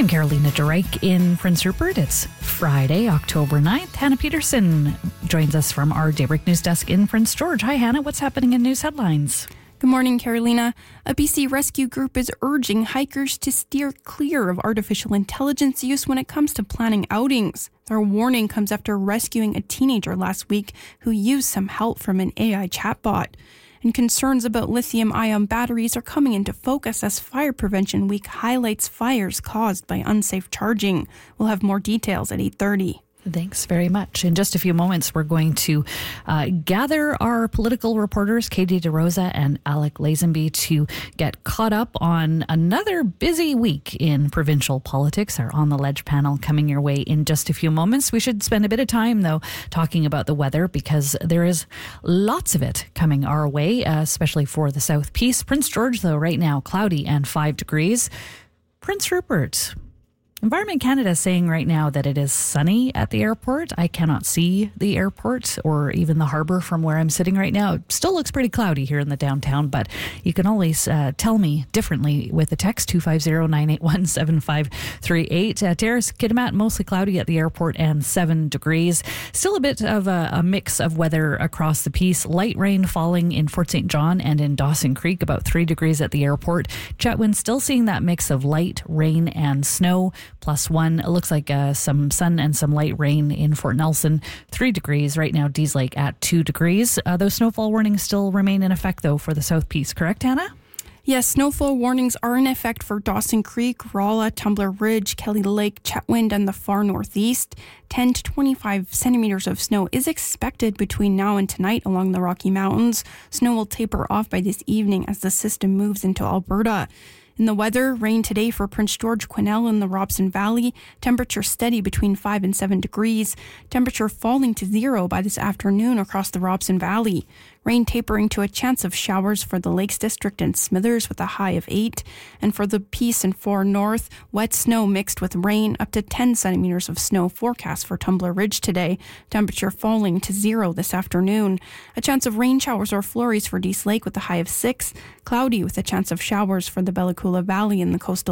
Carolina Durek in Prince Rupert. It's Friday, October 9th. Hannah Peterson joins us from our Daybreak News Desk in Prince George. Hi, Hannah. What's happening in news headlines? Good morning, Carolina. A BC rescue group is urging hikers to steer clear of artificial intelligence use when it comes to planning outings. Their warning comes after rescuing a teenager last week who used some help from an AI chatbot. And concerns about lithium-ion batteries are coming into focus as Fire Prevention Week highlights fires caused by unsafe charging. We'll have more details at 8:30. Thanks very much. In just a few moments, we're going to gather our political reporters, Katie DeRosa and Alec Lazenby, to get caught up on another busy week in provincial politics. Our On the Ledge panel coming your way in just a few moments. We should spend a bit of time, though, talking about the weather because there is lots of it coming our way, especially for the South Peace. Prince George, though, right now, cloudy and 5 degrees. Prince Rupert. Environment Canada is saying right now that it is sunny at the airport. I cannot see the airport or even the harbour from where I'm sitting right now. It still looks pretty cloudy here in the downtown, but you can always tell me differently with the text 250-981-7538. Terrace Kitimat, mostly cloudy at the airport and 7 degrees. Still a bit of a mix of weather across the piece. Light rain falling in Fort St. John and in Dawson Creek, about 3 degrees at the airport. Chetwynd still seeing that mix of light rain and snow. +1. It looks like some sun and some light rain in Fort Nelson. 3 degrees. Right now, Dease Lake at 2 degrees. Those snowfall warnings still remain in effect, though, for the South Peace. Correct, Hannah? Yes, snowfall warnings are in effect for Dawson Creek, Rolla, Tumbler Ridge, Kelly Lake, Chetwynd, and the far northeast. 10 to 25 centimeters of snow is expected between now and tonight along the Rocky Mountains. Snow will taper off by this evening as the system moves into Alberta. In the weather, rain today for Prince George, Quesnel, and the Robson Valley. Temperature steady between 5 and 7 degrees. Temperature falling to 0 by this afternoon across the Robson Valley. Rain tapering to a chance of showers for the Lakes District and Smithers with a high of 8. And for the Peace and Far North, wet snow mixed with rain, up to 10 centimeters of snow forecast for Tumbler Ridge today. Temperature falling to 0 this afternoon. A chance of rain showers or flurries for Dease Lake with a high of 6. Cloudy with a chance of showers for the Bella Coola Valley and the coastal